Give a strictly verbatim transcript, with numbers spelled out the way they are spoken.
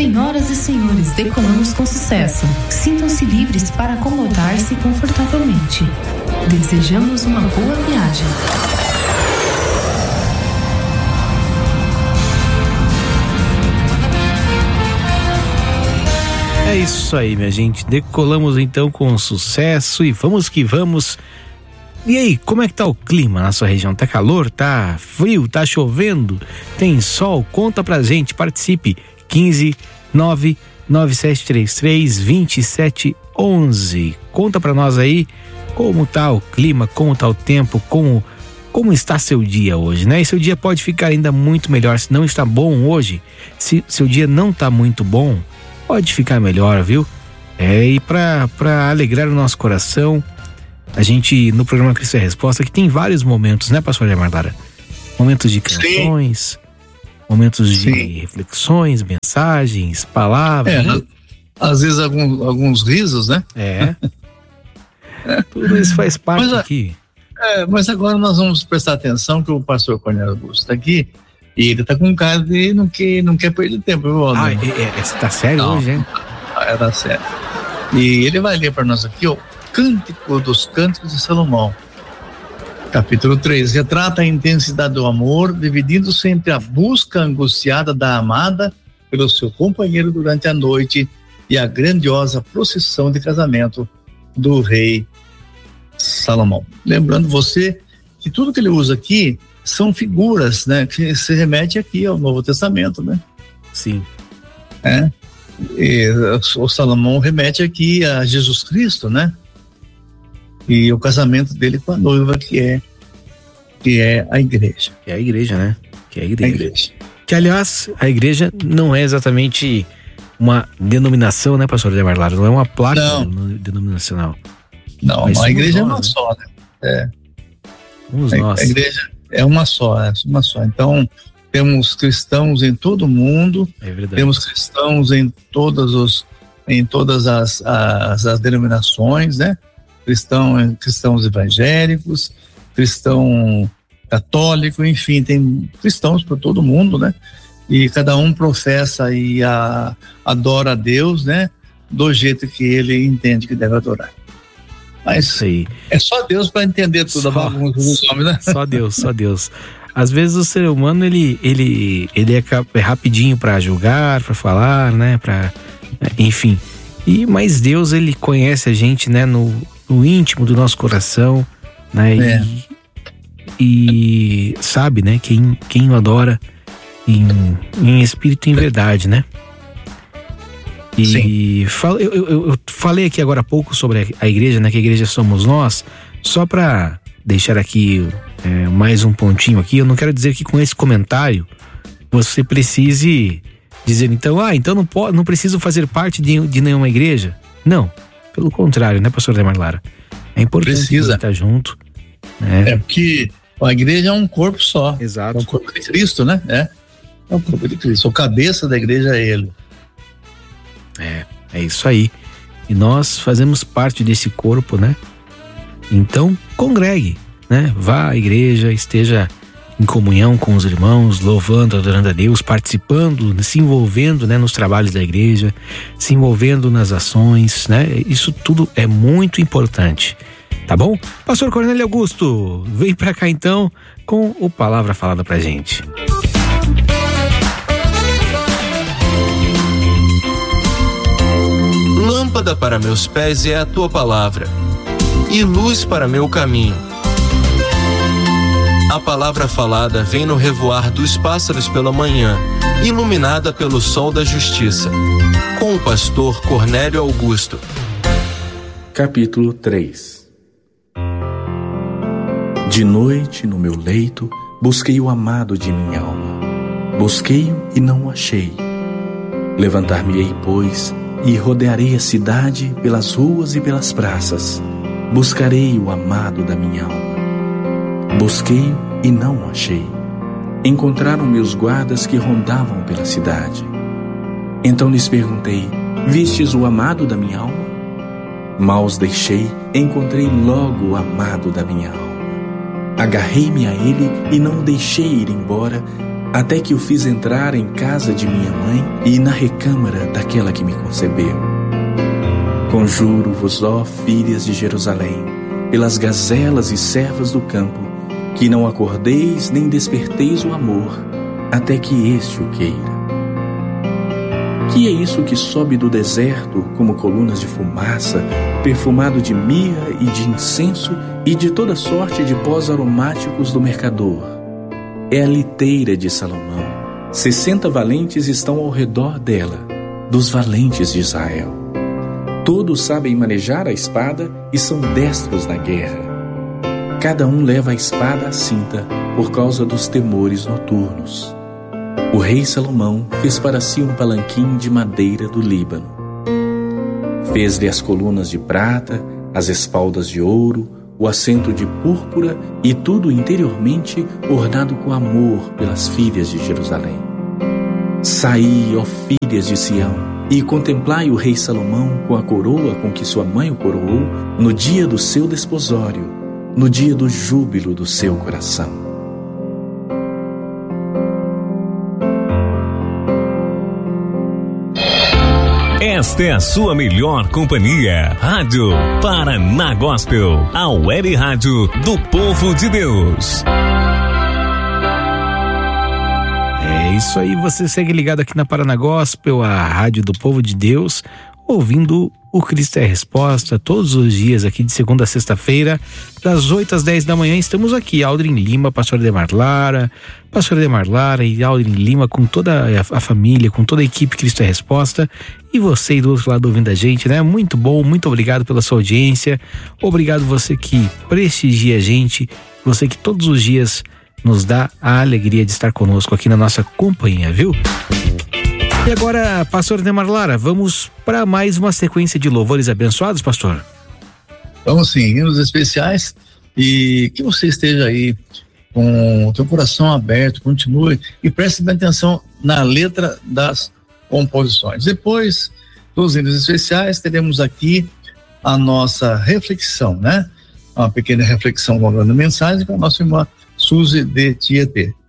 Senhoras e senhores, decolamos com sucesso. Sintam-se livres para acomodar-se confortavelmente. Desejamos uma boa viagem. É isso aí, minha gente. Decolamos então com sucesso e vamos que vamos. E aí, como é que tá o clima na sua região? Tá calor? Tá frio? Tá chovendo? Tem sol? Conta pra gente, participe. quinze nove nove sete três três dois sete um um. Conta pra nós aí como tá o clima, como tá o tempo, como, como está seu dia hoje, né? E seu dia pode ficar ainda muito melhor. Se não está bom hoje, se seu dia não tá muito bom, pode ficar melhor, viu? É, e pra, pra alegrar o nosso coração, a gente, no programa Cristo é Resposta, que tem vários momentos, né, pastor Ademar Lara? Momentos de canções, sim, momentos de sim, reflexões, mensagens, palavras. É, né? Às vezes alguns, alguns risos, né? É. Tudo isso faz parte mas, aqui. É, mas agora nós vamos prestar atenção que o pastor Cornélio Augusto está aqui e ele está com cara de não quer, não quer perder tempo, viu? Ah, é, é, você tá sério não, hoje, hein? É, tá sério. E ele vai ler para nós aqui o Cântico dos Cânticos de Salomão, capítulo três. Retrata a intensidade do amor, dividindo-se entre a busca angustiada da amada pelo seu companheiro durante a noite e a grandiosa procissão de casamento do rei Salomão. Lembrando você que tudo que ele usa aqui são figuras, né, que se remete aqui ao Novo Testamento, né? Sim. É. E o Salomão remete aqui a Jesus Cristo, né? E o casamento dele com a noiva, que é que é a igreja. É a igreja, né? Que é a igreja. A igreja. Que, aliás, a igreja não é exatamente uma denominação, né, pastor Ademar Lara? Não é uma placa não. denominacional. Não, mas a igreja nós, é uma né? só, né? É. Somos a, nós. A igreja é uma só, é uma só. Então, temos cristãos em todo o mundo, é verdade. Temos cristãos em todas, os, em todas as, as, as denominações, né? Cristão, cristãos evangélicos, cristão católico, enfim, tem cristãos por todo mundo, né? E cada um professa e a, adora a Deus, né? Do jeito que ele entende que deve adorar. Mas Sei. é só Deus para entender tudo, só, a bagunça dos homens, né? Só Deus, só Deus. Às vezes o ser humano, ele, ele, ele é, é rapidinho para julgar, para falar, né? Pra, enfim. E, mas Deus, ele conhece a gente, né? No, no íntimo do nosso coração, né? É. E, e sabe, né? Quem, quem o adora em, em espírito e em verdade, né? E fal, eu, eu, eu falei aqui agora há pouco sobre a igreja, né? Que a igreja somos nós. Só para deixar aqui é, mais um pontinho aqui, eu não quero dizer que com esse comentário você precise dizer, então, ah, então não, pode, não preciso fazer parte de, de nenhuma igreja. Não, pelo contrário, né, pastor Ademar Lara? É importante Precisa. estar junto. Né? É porque a igreja é um corpo só. Exato. É o corpo de Cristo, né? É, é o corpo de Cristo. O cabeça da igreja é ele. É, é isso aí. E nós fazemos parte desse corpo, né? Então, congregue, né? Vá à igreja, esteja em comunhão com os irmãos, louvando, adorando a Deus, participando, se envolvendo, né, nos trabalhos da igreja, se envolvendo nas ações, né? Isso tudo é muito importante, tá bom? Pastor Cornélio Augusto, vem pra cá então com o Palavra Falada pra gente. Lâmpada para meus pés é a tua palavra, e luz para meu caminho. A palavra falada vem no revoar dos pássaros pela manhã, iluminada pelo sol da justiça. Com o pastor Cornélio Augusto. Capítulo três. De noite, no meu leito, busquei o amado de minha alma. Busquei-o e não o achei. Levantar-me-ei, pois, e rodearei a cidade pelas ruas e pelas praças. Buscarei o amado da minha alma. Busquei-o e não o achei. Encontraram-me os guardas que rondavam pela cidade. Então lhes perguntei: vistes o amado da minha alma? Mal os deixei, encontrei logo o amado da minha alma. Agarrei-me a ele e não o deixei ir embora, até que o fiz entrar em casa de minha mãe e na recâmara daquela que me concebeu. Conjuro-vos, ó filhas de Jerusalém, pelas gazelas e servas do campo, que não acordeis nem desperteis o amor, até que este o queira. Que é isso que sobe do deserto como colunas de fumaça, perfumado de mirra e de incenso e de toda sorte de pós aromáticos do mercador? É a liteira de Salomão. Sessenta valentes estão ao redor dela, dos valentes de Israel. Todos sabem manejar a espada e são destros na guerra. Cada um leva a espada à cinta por causa dos temores noturnos. O rei Salomão fez para si um palanquim de madeira do Líbano. Fez-lhe as colunas de prata, as espaldas de ouro, o assento de púrpura e tudo interiormente ornado com amor pelas filhas de Jerusalém. Saí, ó filhas de Sião, e contemplai o rei Salomão com a coroa com que sua mãe o coroou no dia do seu desposório, no dia do júbilo do seu coração. Esta é a sua melhor companhia. Rádio Paraná Gospel, a web rádio do povo de Deus. É isso aí, você segue ligado aqui na Paraná Gospel, a rádio do povo de Deus, ouvindo o Cristo é Resposta todos os dias aqui de segunda a sexta-feira, das oito às dez da manhã. Estamos aqui, Aldrin Lima, pastor Ademar Lara, pastor Ademar Lara e Aldrin Lima com toda a, a família, com toda a equipe Cristo é Resposta, e você aí do outro lado ouvindo a gente, né? Muito bom, muito obrigado pela sua audiência, obrigado você que prestigia a gente, você que todos os dias nos dá a alegria de estar conosco aqui na nossa companhia, viu? E agora, pastor Ademar Lara, vamos para mais uma sequência de louvores abençoados, pastor? Vamos sim, hinos especiais, e que você esteja aí com o teu coração aberto, continue e preste bem atenção na letra das composições. Depois dos hinos especiais, teremos aqui a nossa reflexão, né? Uma pequena reflexão com a mensagem com a nossa irmã Suzy de Tietê.